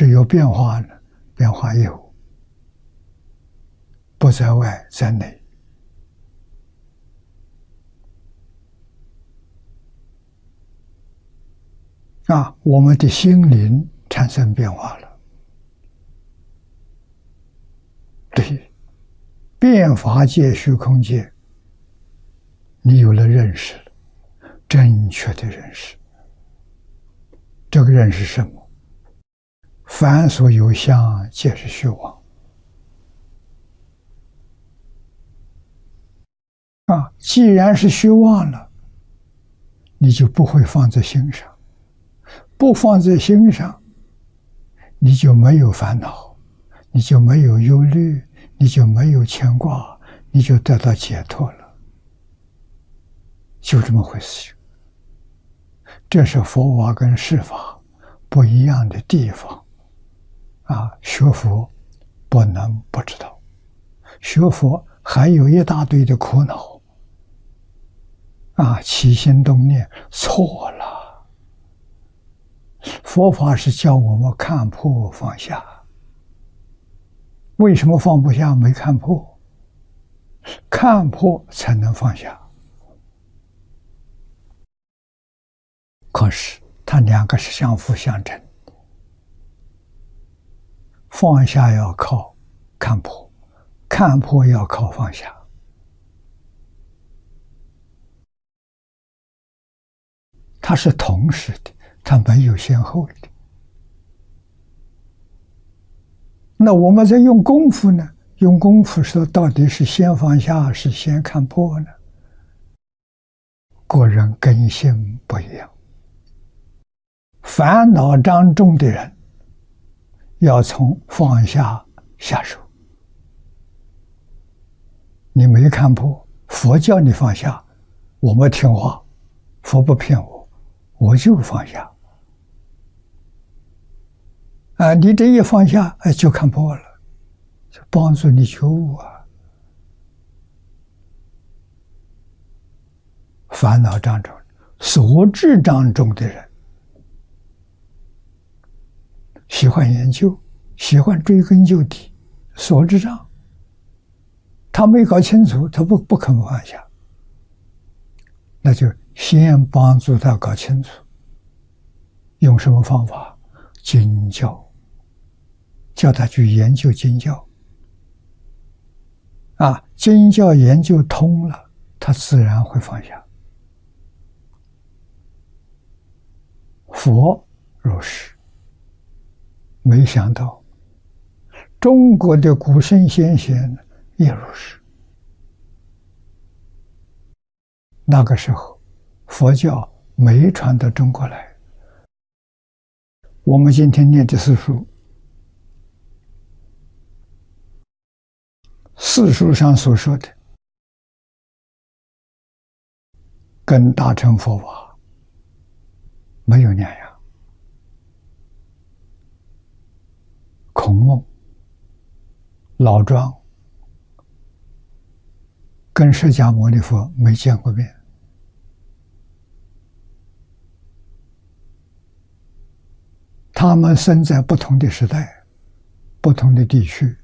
是有变化呢？变化有，不在外，在内。我们的心灵产生变化了，对变法界、虚空界，你有了认识了，正确的认识。这个认识什么？凡所有相，皆是虚妄。既然是虚妄了，你就不会放在心上。不放在心上，你就没有烦恼，你就没有忧虑，你就没有牵挂，你就得到解脱了。就这么回事情。这是佛法跟世法不一样的地方。学佛不能不知道，学佛还有一大堆的苦恼。起心动念错了。佛法是教我们看破放下。为什么放不下？没看破。看破才能放下。可是它两个是相辅相成。放下要靠看破，看破要靠放下。它是同时的，它没有先后的。那我们在用功夫呢？用功夫说到底是先放下，是先看破呢？个人根性不一样。烦恼障重的人，要从放下下手。你没看破，佛叫你放下，我们听话，佛不骗我，我就放下。你这一放下，就看破了，就帮助你觉悟啊。烦恼障重、所知障重的人，喜欢研究，喜欢追根究底，所知障，他没搞清楚，他不肯放下，那就先帮助他搞清楚。用什么方法？经教，叫他去研究经教。经教研究通了，他自然会放下。佛如是。没想到中国的古圣先贤也如是。那个时候佛教没传到中国来，我们今天念的四书，四书上所说的跟大乘佛法没有两样。孔孟、老庄跟释迦牟尼佛没见过面。他们生在不同的时代、不同的地区，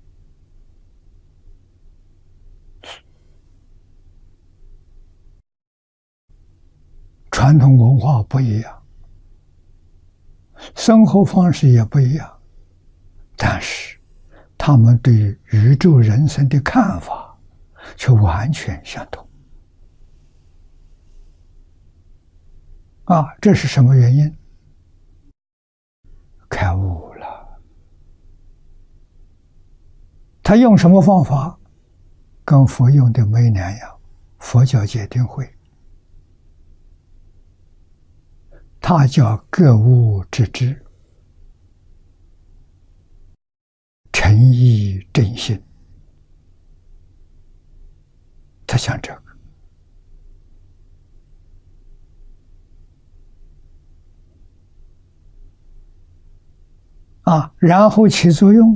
传统文化不一样，生活方式也不一样，但是他们对于宇宙人生的看法却完全相同。这是什么原因？开悟了。他用什么方法？跟佛用的没两样。佛教戒定慧，他叫格物致知，诚意正心，他讲这个。然后起作用，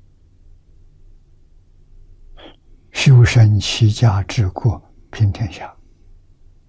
修身齐家治国平天下。